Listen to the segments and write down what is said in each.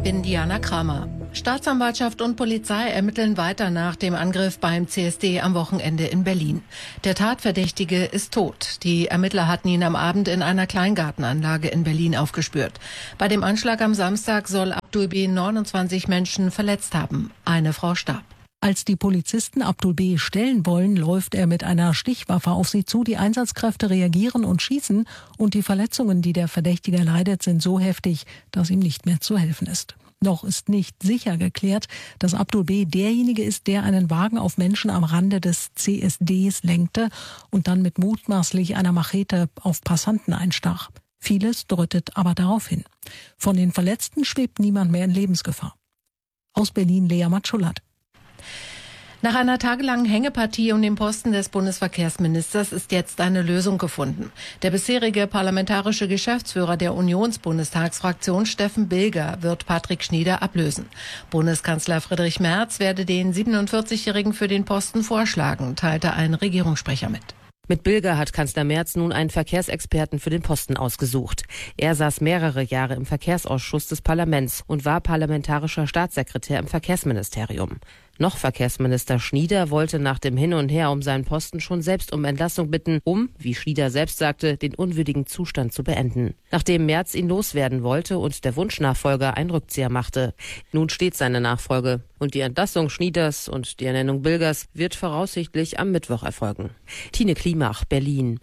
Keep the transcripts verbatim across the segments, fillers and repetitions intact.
bin Diana Kramer. Staatsanwaltschaft und Polizei ermitteln weiter nach dem Angriff beim C S D am Wochenende in Berlin. Der Tatverdächtige ist tot. Die Ermittler hatten ihn am Abend in einer Kleingartenanlage in Berlin aufgespürt. Bei dem Anschlag am Samstag soll Abdul B. neunundzwanzig Menschen verletzt haben. Eine Frau starb. Als die Polizisten Abdul B. stellen wollen, läuft er mit einer Stichwaffe auf sie zu. Die Einsatzkräfte reagieren und schießen. Und die Verletzungen, die der Verdächtige leidet, sind so heftig, dass ihm nicht mehr zu helfen ist. Noch ist nicht sicher geklärt, dass Abdul B. derjenige ist, der einen Wagen auf Menschen am Rande des C S Ds lenkte und dann mit mutmaßlich einer Machete auf Passanten einstach. Vieles deutet aber darauf hin. Von den Verletzten schwebt niemand mehr in Lebensgefahr. Aus Berlin Lea Matschulat. Nach einer tagelangen Hängepartie um den Posten des Bundesverkehrsministers ist jetzt eine Lösung gefunden. Der bisherige parlamentarische Geschäftsführer der Unionsbundestagsfraktion Steffen Bilger wird Patrick Schnieder ablösen. Bundeskanzler Friedrich Merz werde den siebenundvierzigjährigen für den Posten vorschlagen, teilte ein Regierungssprecher mit. Mit Bilger hat Kanzler Merz nun einen Verkehrsexperten für den Posten ausgesucht. Er saß mehrere Jahre im Verkehrsausschuss des Parlaments und war parlamentarischer Staatssekretär im Verkehrsministerium. Noch Verkehrsminister Schnieder wollte nach dem Hin und Her um seinen Posten schon selbst um Entlassung bitten, um, wie Schnieder selbst sagte, den unwürdigen Zustand zu beenden. Nachdem Merz ihn loswerden wollte und der Wunschnachfolger einen Rückzieher machte. Nun steht seine Nachfolge. Und die Entlassung Schnieders und die Ernennung Bilgers wird voraussichtlich am Mittwoch erfolgen. Tine Klimach, Berlin.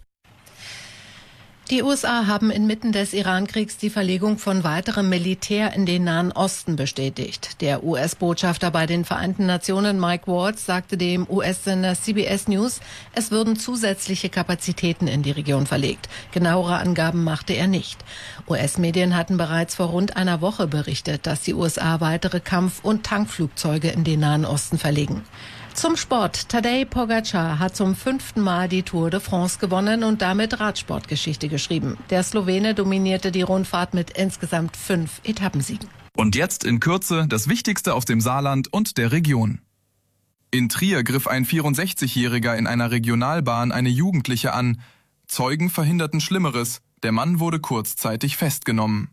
Die U S A haben inmitten des Iran-Kriegs die Verlegung von weiterem Militär in den Nahen Osten bestätigt. Der U S-Botschafter bei den Vereinten Nationen Mike Waltz sagte dem U S-Sender C B S News, es würden zusätzliche Kapazitäten in die Region verlegt. Genauere Angaben machte er nicht. U S-Medien hatten bereits vor rund einer Woche berichtet, dass die U S A weitere Kampf- und Tankflugzeuge in den Nahen Osten verlegen. Zum Sport. Tadej Pogačar hat zum fünften Mal die Tour de France gewonnen und damit Radsportgeschichte geschrieben. Der Slowene dominierte die Rundfahrt mit insgesamt fünf Etappensiegen. Und jetzt in Kürze das Wichtigste aus dem Saarland und der Region. In Trier griff ein vierundsechzigjähriger in einer Regionalbahn eine Jugendliche an. Zeugen verhinderten Schlimmeres. Der Mann wurde kurzzeitig festgenommen.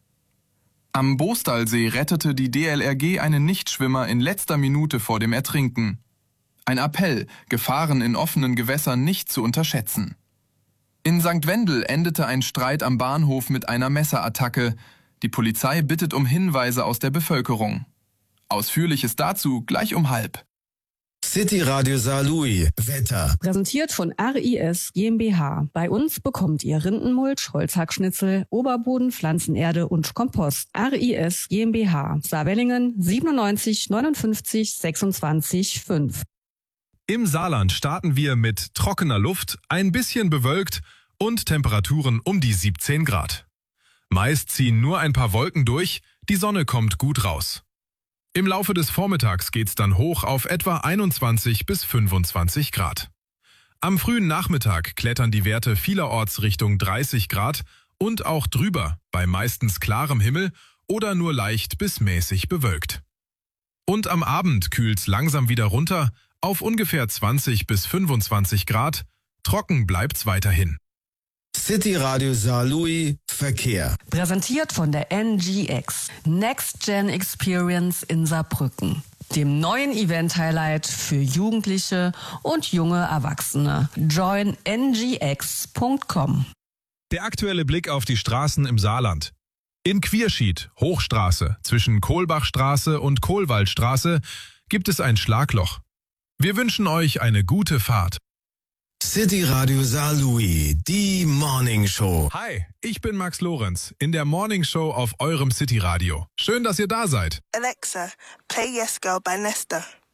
Am Boostalsee rettete die D L R G einen Nichtschwimmer in letzter Minute vor dem Ertrinken. Ein Appell, Gefahren in offenen Gewässern nicht zu unterschätzen. In Sankt Wendel endete ein Streit am Bahnhof mit einer Messerattacke. Die Polizei bittet um Hinweise aus der Bevölkerung. Ausführliches dazu gleich um halb. City Radio Saarlouis, Wetter. Präsentiert von R I S GmbH. Bei uns bekommt ihr Rindenmulch, Holzhackschnitzel, Oberboden, Pflanzenerde und Kompost. R I S GmbH. Saarwellingen siebenundneunzig neunundfünfzig sechsundzwanzig fünf. Im Saarland starten wir mit trockener Luft, ein bisschen bewölkt und Temperaturen um die siebzehn Grad. Meist ziehen nur ein paar Wolken durch, die Sonne kommt gut raus. Im Laufe des Vormittags geht's dann hoch auf etwa einundzwanzig bis fünfundzwanzig Grad. Am frühen Nachmittag klettern die Werte vielerorts Richtung dreißig Grad und auch drüber, bei meistens klarem Himmel oder nur leicht bis mäßig bewölkt. Und am Abend kühlt's langsam wieder runter, auf ungefähr zwanzig bis fünfundzwanzig Grad, trocken bleibt's weiterhin. City Radio Saarlouis, Verkehr. Präsentiert von der N G X. Next Gen Experience in Saarbrücken. Dem neuen Event-Highlight für Jugendliche und junge Erwachsene. join n g x punkt com. Der aktuelle Blick auf die Straßen im Saarland. In Quierschied, Hochstraße, zwischen Kohlbachstraße und Kohlwaldstraße, gibt es ein Schlagloch. Wir wünschen euch eine gute Fahrt. City Radio Saarlouis, die Morning Show. Hi, ich bin Max Lorenz in der Morning Show auf eurem City Radio. Schön, dass ihr da seid. Alexa, play Yes Girl by Nesta.